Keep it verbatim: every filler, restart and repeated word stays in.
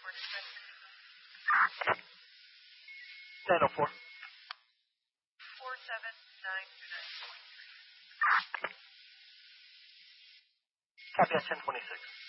nine oh four. four seven nine two nine point three. Copy at ten twenty-six.